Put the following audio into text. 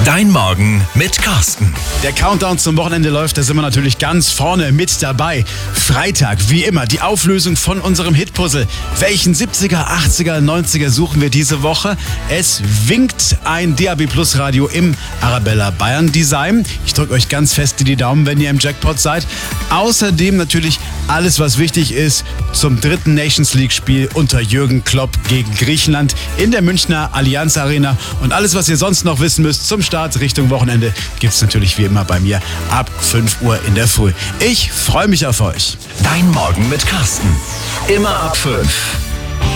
Dein Morgen mit Carsten. Der Countdown zum Wochenende läuft, da sind wir natürlich ganz vorne mit dabei. Freitag, wie immer, die Auflösung von unserem Hitpuzzle. Welchen 70er, 80er, 90er suchen wir diese Woche? Es winkt ein DAB Plus Radio im Arabella Bayern Design. Ich drücke euch ganz fest die Daumen, wenn ihr im Jackpot seid. Außerdem natürlich alles, was wichtig ist zum dritten Nations League Spiel unter Jürgen Klopp gegen Griechenland in der Münchner Allianz Arena. Und alles, was ihr sonst noch wissen müsst zum Start Richtung Wochenende, gibt's natürlich wie immer bei mir ab 5 Uhr in der Früh. Ich freue mich auf euch. Dein Morgen mit Carsten. Immer ab 5.